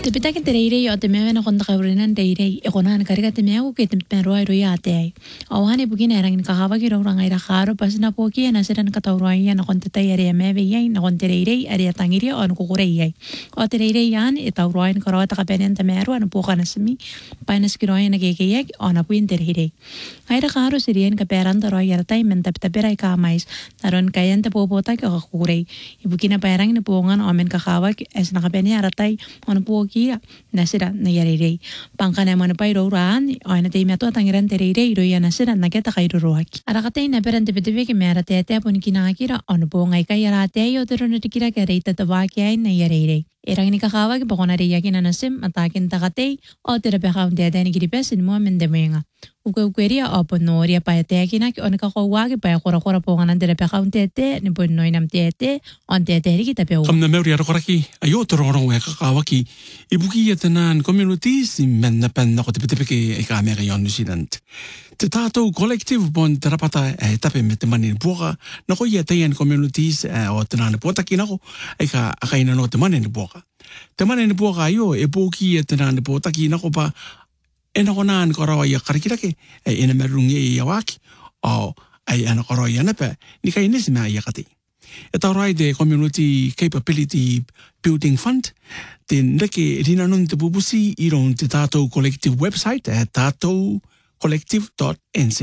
te pitake te reirei o te mea na konta kaurinan reirei e kona karika te mea ke te penroa roi ate o hane bugina erangin ka hawa ki rong ai ra kharo pasina poki na seran ka tauroi na konta tai area me ve ai na konta reirei area tangiri o ko kurei ai o te reirei an e tauroi ka ro ta ka penen te mea ro na poka na simi painas ki roi na ke ai o na puin te reirei ai ra kharo sirien ka peran ta roi tai men tap perai ka mais taron kayan te popota ka kurei i bugina perang ni pongan o men ka hawa es na ka penia ra tai on poki na sira na yarei pangkana mana pai ro ran aina te meto tangiran te rei ro ya na sira na keta kai ro roaki ara kate na peran te peteve ke mera te te pon kina kira on po ngai kai ara te yo te ro na tikira ke rei te wa ke ai na yarei erang ni ka kawa ke pokona re yakin na sim atakin ta kate o te re pe kaun te ni kiri pesin mo men de menga ukeria o ponoria pa te kina ki on ka ko wa ke pa kora po ngana te re pe kaun te ni pon noi nam te on te ri ki te pe o kam na meuri ara koraki ayo to ro e ka kawa ki ibuki etanan communities men na pen na ko te pepe ke e ka mera yon New Zealand te tātou collective bon te rapata e tape me te mani ni puaka na ko ia teien communities o te nane puata ki nako e ka akaina no te mani ni puaka te mani ni puaka ayo e poki e te nane puata ki nako pa e nako naan ko rawa ia karikirake e ina merungi e iawaki o ai ana ko rawa ia nepe ni kai nisi mea ia kati e tau rai de Community Capability Building Fund te neke rina nun te pupusi i ron te tātou collective website e tātou collective.nz.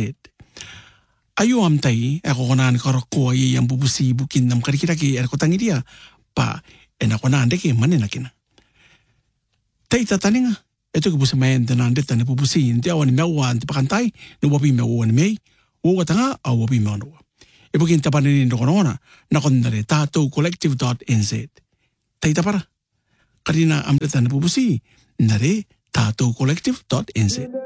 Ayo am tai e kokonaan karakoa i am pupusi bukin nam karikirake e kotangiria pa e na konaan deke manena kina. Teita taninga e tuku pusa maen te naan deta ne pupusi te awan meua te pakantai no wapi meua ni mei ua tanga au wapi meua noa. E bukin tapanini ndokonona na kondare tātou collective.nz. Teita para. Karina am deta ne pupusi nare tātou collective.nz.